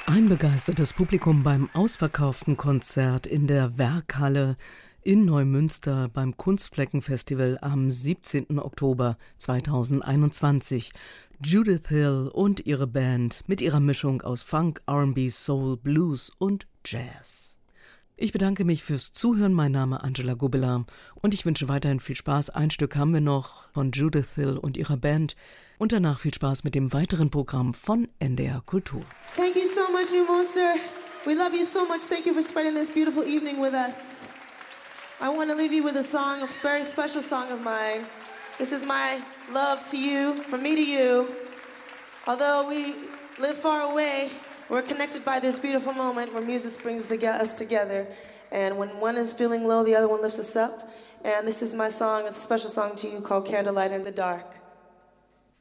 Ein begeistertes Publikum beim ausverkauften Konzert in der Werkhalle in Neumünster beim Kunstfleckenfestival am 17. Oktober 2021. Judith Hill und ihre Band mit ihrer Mischung aus Funk, R&B, Soul, Blues und Jazz. Ich bedanke mich fürs Zuhören. Mein Name Angela Gubela und ich wünsche weiterhin viel Spaß. Ein Stück haben wir noch von Judith Hill und ihrer Band und danach viel Spaß mit dem weiteren Programm von NDR Kultur. Thank you so much, New Monster. We love you so much. Thank you for spending this beautiful evening with us. I want to leave you with a song, a very special song of mine. This is my love to you, from me to you. Although we live far away, we're connected by this beautiful moment where music brings us together. And when one is feeling low, the other one lifts us up. And this is my song. It's a special song to you called Candlelight in the Dark.